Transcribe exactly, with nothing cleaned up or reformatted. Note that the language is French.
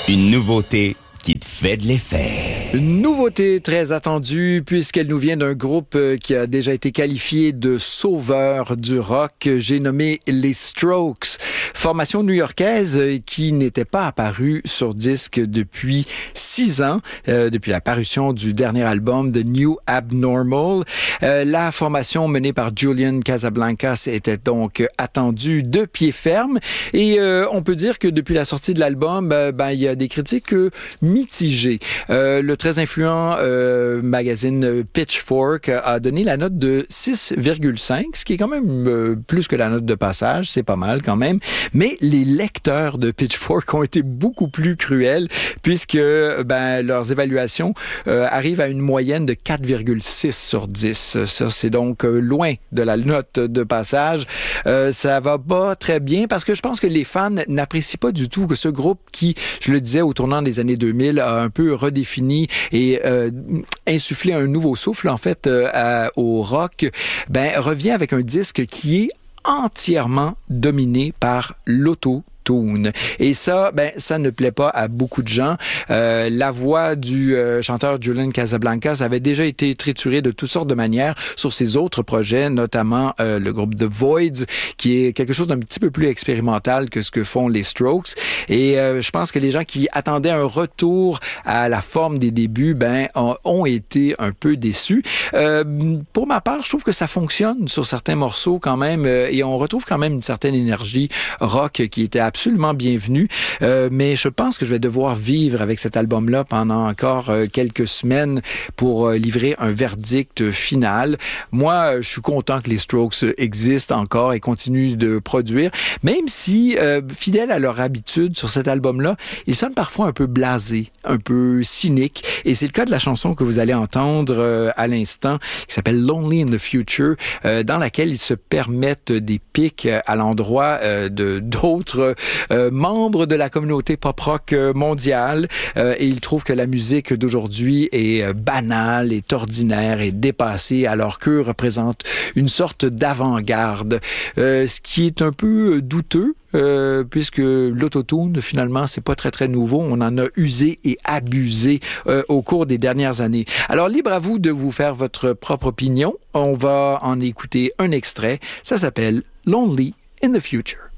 Une nouveauté qui te fait de l'effet. Une nouveauté très attendue puisqu'elle nous vient d'un groupe qui a déjà été qualifié de sauveur du rock. J'ai nommé les Strokes, formation new-yorkaise qui n'était pas apparue sur disque depuis six ans, euh, depuis la parution du dernier album The New Abnormal. Euh, la formation menée par Julian Casablancas était donc attendue de pied ferme et euh, on peut dire que depuis la sortie de l'album, euh, ben il y a des critiques euh, mitigé. Euh, le très influent euh, magazine Pitchfork a donné la note de six virgule cinq, ce qui est quand même euh, plus que la note de passage, c'est pas mal quand même. Mais les lecteurs de Pitchfork ont été beaucoup plus cruels puisque ben, leurs évaluations euh, arrivent à une moyenne de quatre virgule six sur dix. Ça, c'est donc euh, loin de la note de passage. Euh, ça va pas très bien parce que je pense que les fans n'apprécient pas du tout que ce groupe qui, je le disais, au tournant des années deux mille, a un peu redéfini et euh, insufflé un nouveau souffle, en fait, euh, à, au rock, ben, revient avec un disque qui est entièrement dominé par l'auto. Et ça, ben, ça ne plaît pas à beaucoup de gens. Euh, la voix du euh, chanteur Julian Casablancas avait déjà été triturée de toutes sortes de manières sur ses autres projets, notamment euh, le groupe The Voids, qui est quelque chose d'un petit peu plus expérimental que ce que font les Strokes. Et euh, je pense que les gens qui attendaient un retour à la forme des débuts, ben, ont, ont été un peu déçus. Euh, pour ma part, je trouve que ça fonctionne sur certains morceaux quand même, euh, et on retrouve quand même une certaine énergie rock qui était absolument absolument bienvenue, euh, mais je pense que je vais devoir vivre avec cet album-là pendant encore euh, quelques semaines pour euh, livrer un verdict final. Moi, je suis content que les Strokes existent encore et continuent de produire, même si, euh, fidèles à leur habitude sur cet album-là, ils sonnent parfois un peu blasés, un peu cyniques, et c'est le cas de la chanson que vous allez entendre euh, à l'instant, qui s'appelle Lonely in the Future, euh, dans laquelle ils se permettent des pics à l'endroit euh, de d'autres Euh, membres de la communauté pop-rock euh, mondiale euh, et ils trouvent que la musique d'aujourd'hui est euh, banale, est ordinaire, est dépassée alors qu'eux représentent une sorte d'avant-garde, euh, ce qui est un peu douteux. Euh, puisque l'autotune, finalement, c'est pas très, très nouveau. On en a usé et abusé euh, au cours des dernières années. Alors, libre à vous de vous faire votre propre opinion. On va en écouter un extrait. Ça s'appelle Lonely in the Future.